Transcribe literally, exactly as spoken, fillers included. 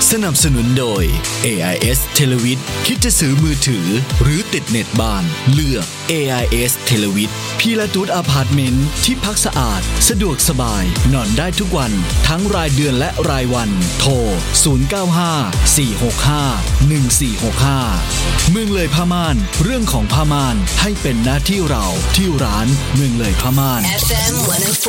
สนับสนุนโดย เอ ไอ เอส Televid คิดจะซื้อมือถือหรือติดเน็ตบ้านเลือก เอ ไอ เอส Televid พีละตูดอพาร์ตเมนต์ที่พักสะอาดสะดวกสบายนอนได้ทุกวันทั้งรายเดือนและรายวันโทรศูนย์ เก้า ห้า สี่ หก ห้า หนึ่ง สี่ หก ห้าเมืองเลยผ้าม่านเรื่องของผ้าม่านให้เป็นหน้าที่เราที่ร้านเมืองเลยผ้าม่าน เอฟ เอ็ม หนึ่งศูนย์